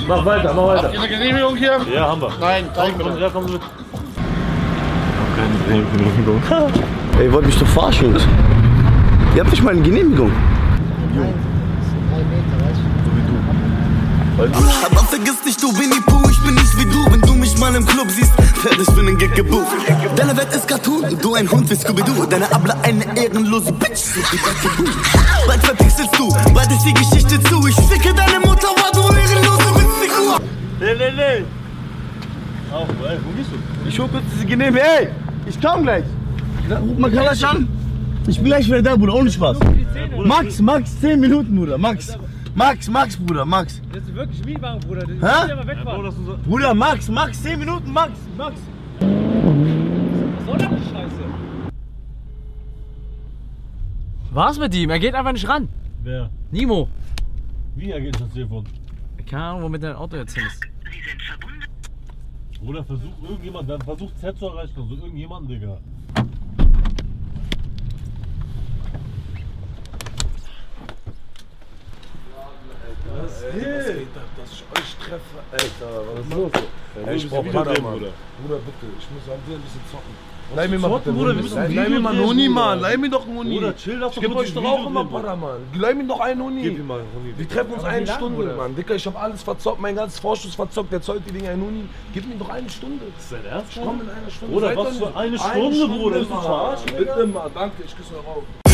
Mach weiter, mach weiter. Habt ihr eine Genehmigung hier? Ja, haben wir. Nein, zeig mir. Ja, komm mit. Keine Genehmigung. Ey, ihr wollt mich doch verarschen. Ihr habt nicht mal eine Genehmigung. Aber vergiss nicht, du Winnie Pooh, ich bin nicht wie du. Wenn du mich mal im Club siehst, fertig für den Gig gebucht. Deine Welt ist Cartoon und du ein Hund wie Scooby-Doo. Deine Abla eine ehrenlose Bitch, so wie Bucky. Bald verpixelst du, bald ist die Geschichte zu. Ich ficke deine Mutter, war du ehrenlose Witzfigur. Nee. Auf, ey, wo gehst du? Ich hol kurz diese Genehmigung. Ey, ich komm gleich. Ruf mal gleich an. Ich bin gleich wieder da, Bruder, ohne Spaß. Max, 10 Minuten, Bruder, Max, Bruder, Max. Das ist wirklich Mietwagen, Bruder. Hä? Mal wegfahren. Bruder, Max, 10 Minuten, Max. Was soll das die Scheiße? Was mit ihm? Er geht einfach nicht ran. Wer? Nimo. Wie ergeht das Telefon? Keine Ahnung, womit dein Auto jetzt hin ist. Oder versucht irgendjemand, dann versucht Z zu erreichen, also irgendjemand, Digga. Was geht ab, dass ich euch treffe? Alter, was ist los? Ey, Ich brauch Padawan. Bruder, bitte, ich muss an dir ein bisschen zocken. Leih mir mal bitte Bruder, einen wir Huni. müssen Leih mir mal einen Huni, Mann. Bruder. Leih mir doch einen Huni. Bruder, chill doch, Ich geb euch doch auch immer Padawan. Leih mir doch einen Huni. Gib ihm mal einen Huni. Wir treffen uns eine Stunde, Mann. Dicker, ich hab alles verzockt, mein ganzes Vorschuss verzockt. Der zollt die Dinge einen Huni. Gib mir doch eine Stunde. Ist dein Ernst? Ich komm in einer Stunde. Bruder, Seid was doch für nicht- eine Stunde, Bruder? Bist du Mann. verarscht? Bitte mal, danke, ich küsse eure Augen.